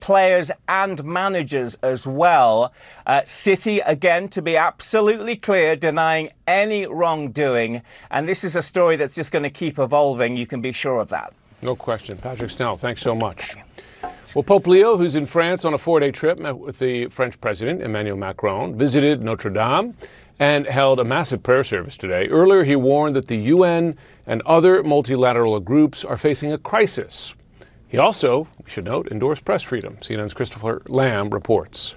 players and managers as well. City, again, to be absolutely clear, denying any wrongdoing. And this is a story that's just going to keep evolving. You can be sure of that. No question. Patrick Snell, thanks so much. Well, Pope Leo, who's in France on a 4-day trip, met with the French president, Emmanuel Macron, visited Notre Dame, and held a massive prayer service today. Earlier, he warned that the UN and other multilateral groups are facing a crisis. He also, we should note, endorsed press freedom. CNN's Christopher Lamb reports.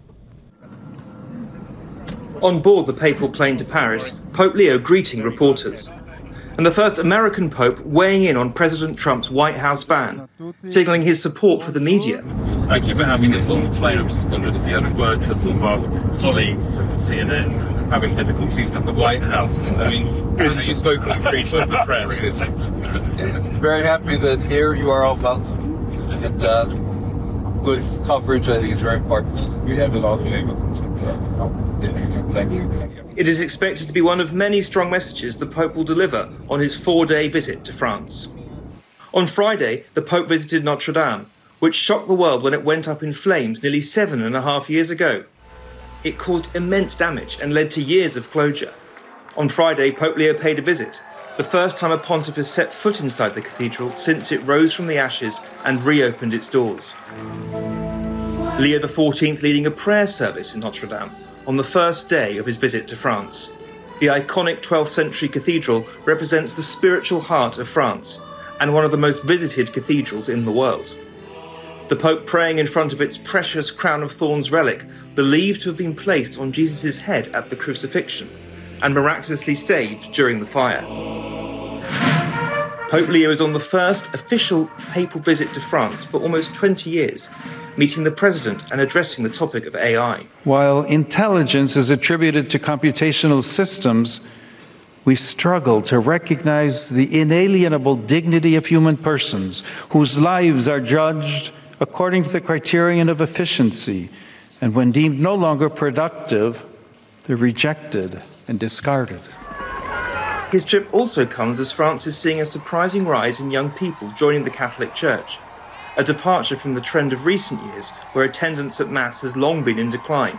On board the papal plane to Paris, Pope Leo greeting reporters. And the first American pope weighing in on President Trump's White House ban, signaling his support for the media. Thank you for having us on the plane. I just wondered if you had a word for some of our colleagues at CNN having difficulties with the White House. I mean, you spoke on freedom of the press. Very happy that here you are all welcome. And good coverage, I think, is very important. We have it all been able to. Thank you. It is expected to be one of many strong messages the Pope will deliver on his 4-day visit to France. On Friday, the Pope visited Notre Dame, which shocked the world when it went up in flames nearly 7.5 years ago. It caused immense damage and led to years of closure. On Friday, Pope Leo paid a visit, the first time a pontiff has set foot inside the cathedral since it rose from the ashes and reopened its doors. Leo XIV leading a prayer service in Notre Dame on the first day of his visit to France. The iconic 12th century cathedral represents the spiritual heart of France and one of the most visited cathedrals in the world. The Pope praying in front of its precious crown of thorns relic, believed to have been placed on Jesus' head at the crucifixion and miraculously saved during the fire. Pope Leo is on the first official papal visit to France for almost 20 years, meeting the president and addressing the topic of AI. While intelligence is attributed to computational systems, we struggle to recognize the inalienable dignity of human persons whose lives are judged according to the criterion of efficiency, and when deemed no longer productive, they're rejected and discarded. His trip also comes as France is seeing a surprising rise in young people joining the Catholic Church, a departure from the trend of recent years where attendance at Mass has long been in decline.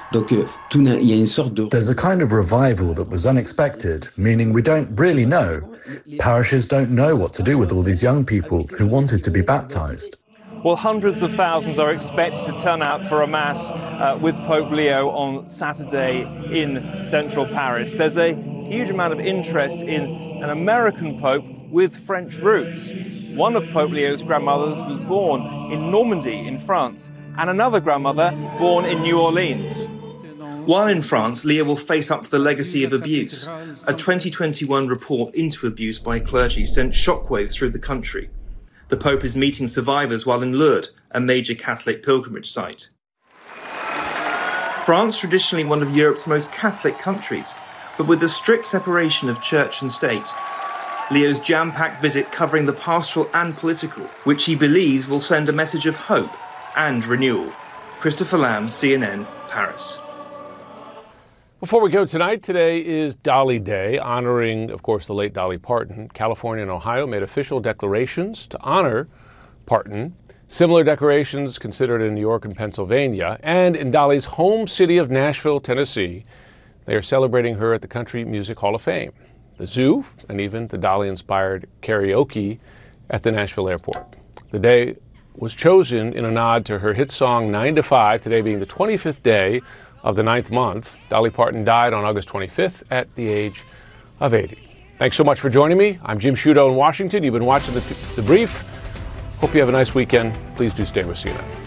There's a kind of revival that was unexpected, meaning we don't really know. Parishes don't know what to do with all these young people who wanted to be baptized. Well, hundreds of thousands are expected to turn out for a Mass with Pope Leo on Saturday in central Paris. There's a huge amount of interest in an American Pope with French roots. One of Pope Leo's grandmothers was born in Normandy in France, and another grandmother born in New Orleans. While in France, Leo will face up to the legacy of abuse. A 2021 report into abuse by clergy sent shockwaves through the country. The Pope is meeting survivors while in Lourdes, a major Catholic pilgrimage site. France, traditionally one of Europe's most Catholic countries, but with a strict separation of church and state. Leo's jam-packed visit covering the pastoral and political, which he believes will send a message of hope and renewal. Christopher Lamb, CNN, Paris. Before we go tonight, today is Dolly Day, honoring, of course, the late Dolly Parton. California and Ohio made official declarations to honor Parton. Similar declarations considered in New York and Pennsylvania. And in Dolly's home city of Nashville, Tennessee, they are celebrating her at the Country Music Hall of Fame, the zoo, and even the Dolly-inspired karaoke at the Nashville airport. The day was chosen in a nod to her hit song 9 to 5, today being the 25th day of the 9th month. Dolly Parton died on August 25th at the age of 80. Thanks so much for joining me. I'm Jim Sciutto in Washington. You've been watching The Brief. Hope you have a nice weekend. Please do stay with CNN.